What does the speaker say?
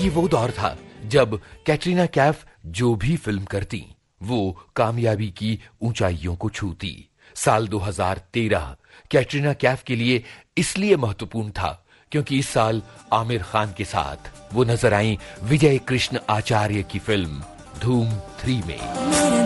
ये वो दौर था जब कैटरीना कैफ जो भी फिल्म करती वो कामयाबी की ऊंचाइयों को छूती। साल 2013 कैटरीना कैफ के लिए इसलिए महत्वपूर्ण था क्योंकि इस साल आमिर खान के साथ वो नजर आई विजय कृष्ण आचार्य की फिल्म धूम 3 में।